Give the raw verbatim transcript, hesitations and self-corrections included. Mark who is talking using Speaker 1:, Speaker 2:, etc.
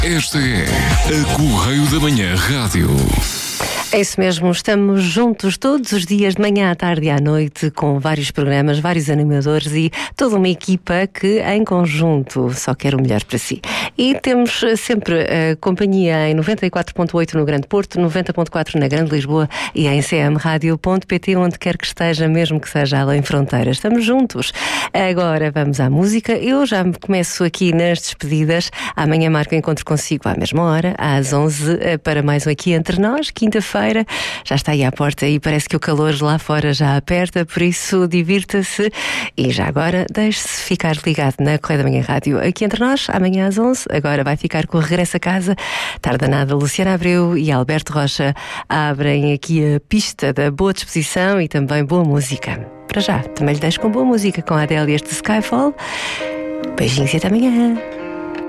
Speaker 1: Esta é a Correio da Manhã Rádio.
Speaker 2: É isso mesmo, estamos juntos todos os dias, de manhã à tarde e à noite, com vários programas, vários animadores e toda uma equipa que, em conjunto, só quer o melhor para si. E temos sempre a companhia em noventa e quatro ponto oito no Grande Porto, noventa ponto quatro na Grande Lisboa e em c m radio ponto p t, onde quer que esteja, mesmo que seja além fronteiras. Estamos juntos. Agora vamos à música. Eu já começo aqui nas despedidas. Amanhã marco o encontro consigo à mesma hora, às onze, para mais um Aqui Entre Nós, quinta-feira. Já está aí à porta e parece que o calor lá fora já aperta, por isso divirta-se e já agora deixe-se ficar ligado na Correio da Manhã Rádio Aqui Entre Nós, amanhã às onze. Agora vai ficar com o Regresso a Casa. Tarda nada, Luciana Abreu e Alberto Rocha abrem aqui a pista da boa disposição e também boa música. Para já, também lhe deixo com boa música com a Adele e este Skyfall. Beijinhos e até amanhã.